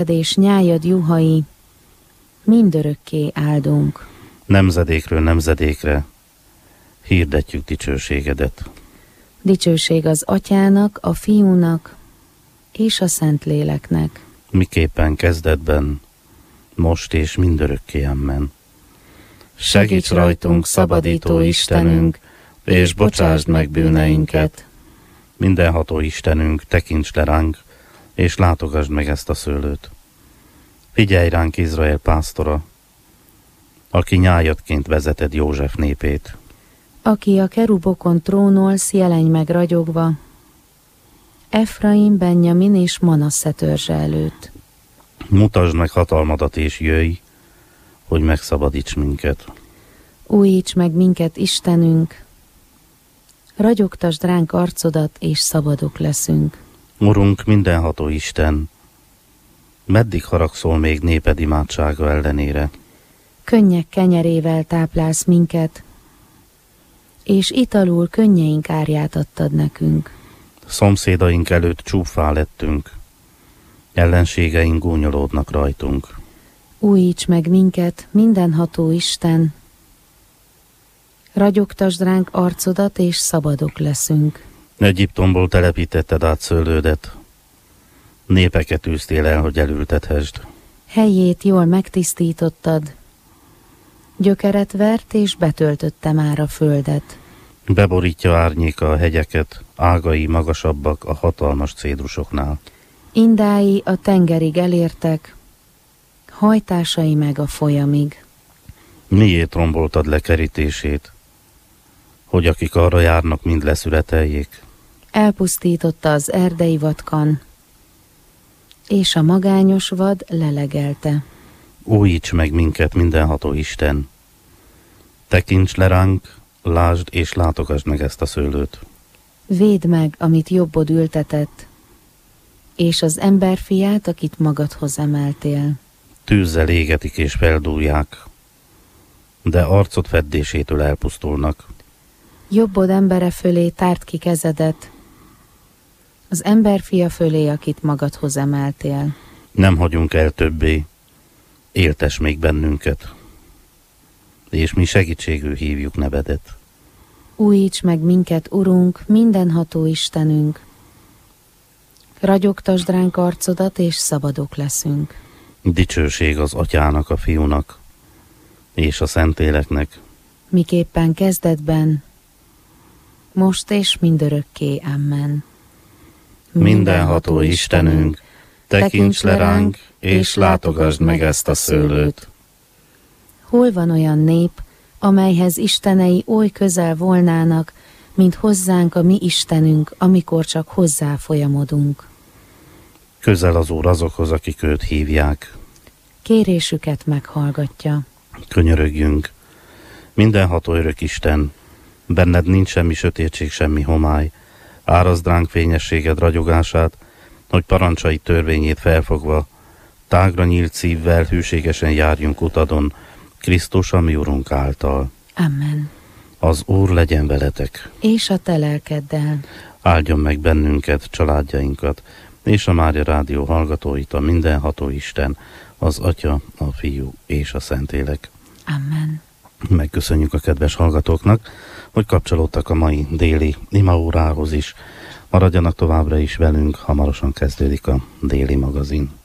és nyájad juhai mindörökké áldunk. Nemzedékről nemzedékre hirdetjük dicsőségedet. Dicsőség az Atyának, a Fiúnak és a Szentléleknek. Miképpen kezdetben, most és mindörökké, amen. Segíts rajtunk, szabadító Istenünk, és bocsásd meg bűneinket. Mindenható Istenünk, tekints le ránk, és látogasd meg ezt a szőlőt. Figyelj ránk, Izrael pásztora, aki nyájadként vezeted József népét. Aki a kerubokon trónolsz, jelenj meg ragyogva, Efraim, Benjamin és Manasse törzse előtt. Mutasd meg hatalmadat és jöjj, hogy megszabadíts minket. Újíts meg minket, Istenünk, ragyogtasd ránk arcodat, és szabadok leszünk. Urunk, mindenható Isten, meddig haragszol még néped imádsága ellenére? Könnyek kenyerével táplálsz minket, és italul könnyeink árját adtad nekünk. Szomszédaink előtt csúffá lettünk, ellenségeink gúnyolódnak rajtunk. Újíts meg minket, mindenható Isten, ragyogtasd ránk arcodat, és szabadok leszünk. Egyiptomból telepítetted át szőlődet, népeket űztél el, hogy elültethesd. Helyét jól megtisztítottad, gyökeret vert, és betöltötte már a földet. Beborítja árnyéka a hegyeket, ágai magasabbak a hatalmas cédrusoknál. Indái a tengerig elértek, hajtásai meg a folyamig. Miért romboltad le kerítését, hogy akik arra járnak, mind leszületeljék? Elpusztította az erdei vadkan, és a magányos vad lelegelte. Újíts meg minket, mindenható Isten! Tekints le ránk, lásd és látogasd meg ezt a szőlőt. Védd meg, amit jobbod ültetett, és az emberfiát, akit magadhoz emeltél. Tűzzel égetik és feldúlják, de arcod feddésétől elpusztulnak. Jobbod embere fölé tárd ki kezedet, az emberfia fölé, akit magadhoz emeltél. Nem hagyunk el többé, éltes még bennünket, és mi segítségül hívjuk nevedet. Újíts meg minket, Urunk, mindenható Istenünk, ragyogtasd ránk arcodat, és szabadok leszünk. Dicsőség az Atyának, a Fiúnak, és a Szentléleknek. Miképpen kezdetben, most és mindörökké, amen. Mindenható Istenünk, tekints le ránk, és látogasd meg ezt a szőlőt. Hol van olyan nép, amelyhez istenei oly közel volnának, mint hozzánk a mi Istenünk, amikor csak hozzá folyamodunk. Közel az Úr azokhoz, akik őt hívják. Kérésüket meghallgatja. Könyörögjünk. Mindenható örök Isten, benned nincs semmi sötétség, semmi homály. Árazd ránk fényességed ragyogását, hogy parancsai törvényét felfogva, tágra nyílt szívvel hűségesen járjunk utadon, Krisztus, a mi Urunk által. Amen. Az Úr legyen veletek. És a te lelkeddel. Áldjon meg bennünket, családjainkat, és a Mária Rádió hallgatóit, a mindenható Isten, az Atya, a Fiú és a Szentlélek. Amen. Megköszönjük a kedves hallgatóknak, hogy kapcsolódtak a mai déli imaórához is. Maradjanak továbbra is velünk, hamarosan kezdődik a déli magazin.